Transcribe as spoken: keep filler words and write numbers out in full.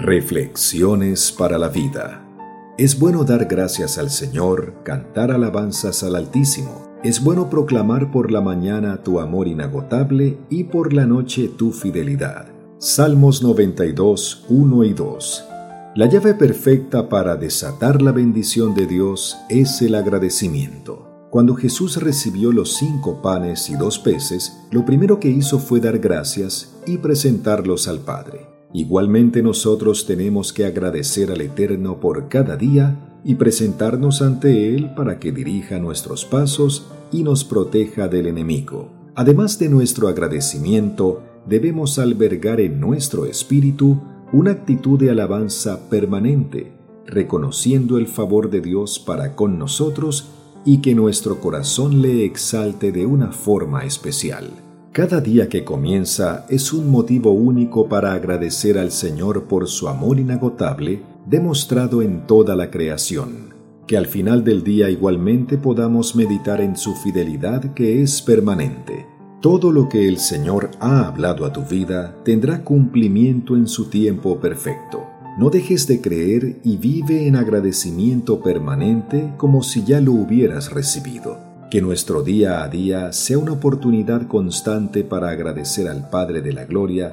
Reflexiones para la vida. Es bueno dar gracias al Señor, cantar alabanzas al Altísimo. Es bueno proclamar por la mañana tu amor inagotable y por la noche tu fidelidad. Salmos noventa y dos, uno y dos. La llave perfecta para desatar la bendición de Dios es el agradecimiento. Cuando Jesús recibió los cinco panes y dos peces, lo primero que hizo fue dar gracias y presentarlos al Padre. Igualmente nosotros tenemos que agradecer al Eterno por cada día y presentarnos ante Él para que dirija nuestros pasos y nos proteja del enemigo. Además de nuestro agradecimiento, debemos albergar en nuestro espíritu una actitud de alabanza permanente, reconociendo el favor de Dios para con nosotros y que nuestro corazón le exalte de una forma especial. Cada día que comienza es un motivo único para agradecer al Señor por su amor inagotable demostrado en toda la creación. Que al final del día igualmente podamos meditar en su fidelidad que es permanente. Todo lo que el Señor ha hablado a tu vida tendrá cumplimiento en su tiempo perfecto. No dejes de creer y vive en agradecimiento permanente como si ya lo hubieras recibido. Que nuestro día a día sea una oportunidad constante para agradecer al Padre de la Gloria